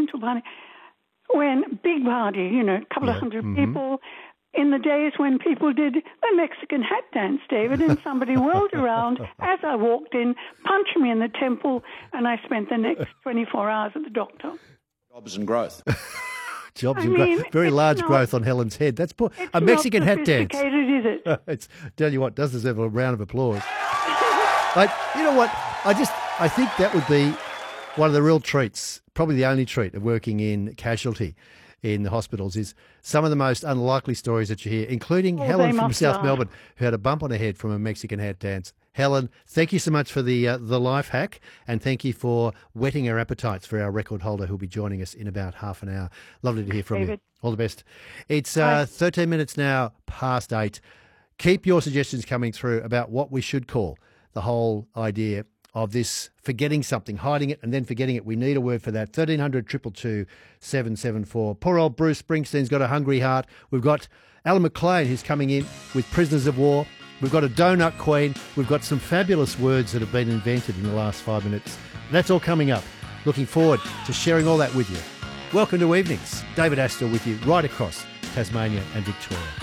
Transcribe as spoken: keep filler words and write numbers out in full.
into a party when, big party, you know, a couple Yeah. of hundred Mm-hmm. people, in the days when people did a Mexican hat dance, David, and somebody whirled around as I walked in, punched me in the temple, and I spent the next twenty-four hours at the doctor. Jobs and growth. Jobs I and mean, growth. Very it's large not- growth on Helen's head. That's poor. It's A Mexican not hat dance. sophisticated, is it? It's, tell you what, does deserve a round of applause. But you know what? I just, I think that would be one of the real treats, probably the only treat of working in casualty in the hospitals, is some of the most unlikely stories that you hear, including Oh, Helen they from must South laugh. Melbourne, who had a bump on her head from a Mexican hat dance. Helen, thank you so much for the uh, the life hack, and thank you for whetting our appetites for our record holder who'll be joining us in about half an hour. Lovely to hear from David. you. All the best. It's uh, thirteen minutes now past eight. Keep your suggestions coming through about what we should call the whole idea of this forgetting something, hiding it and then forgetting it. We need a word for that. thirteen hundred, two two two, seven seven four. Poor old Bruce Springsteen's got a hungry heart. We've got Alan McLean who's coming in with Prisoners of War. We've got a donut queen. We've got some fabulous words that have been invented in the last five minutes. That's all coming up. Looking forward to sharing all that with you. Welcome to Evenings. David Astor with you right across Tasmania and Victoria.